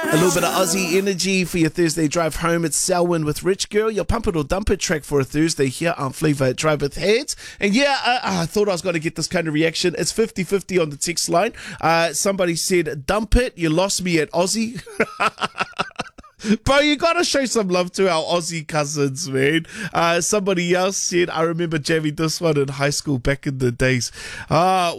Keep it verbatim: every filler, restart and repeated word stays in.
A little bit of Aussie energy for your Thursday drive home. It's Selwyn with Rich Girl, your pump it or dump it track for a Thursday here on Flavor Drive with Heads. And yeah, uh, I thought I was going to get this kind of reaction. It's fifty fifty on the text line. Uh, somebody said, dump it, you lost me at Aussie. Bro, you gotta show some love to our Aussie cousins, man. Uh, somebody else said, I remember jamming this one in high school back in the days. Uh,